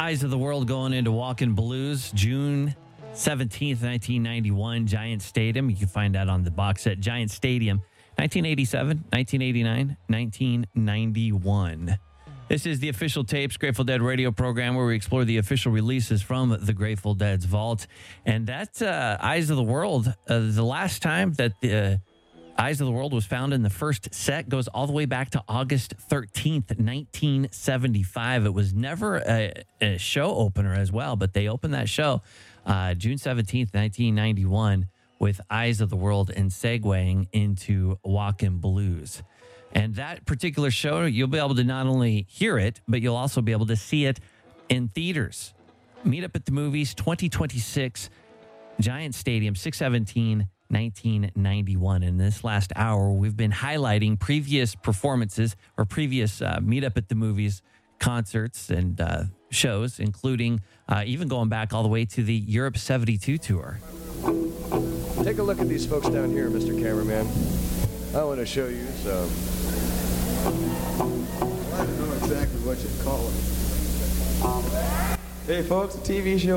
Eyes of the World going into Walkin' Blues, June 17th, 1991, Giant Stadium. You can find that on the box set, Giant Stadium, 1987, 1989, 1991. This is the Official Tapes Grateful Dead radio program where we explore the official releases from the Grateful Dead's vault. And that Eyes of the World, the last time that the Eyes of the World was found in the first set goes all the way back to August 13th, 1975. It was never a show opener as well, but they opened that show June 17th, 1991 with Eyes of the World and segueing into Walkin' Blues. And that particular show, you'll be able to not only hear it, but you'll also be able to see it in theaters. Meet Up at the Movies 2026, Giant Stadium, 6/17, 1991. In this last hour, we've been highlighting previous performances or previous Meet Up at the Movies concerts and shows, including even going back all the way to the Europe 72 tour. Take a look at these folks down here, Mr. Cameraman. I want to show you some. Well, I don't know exactly what you'd call them. Hey, folks, a TV show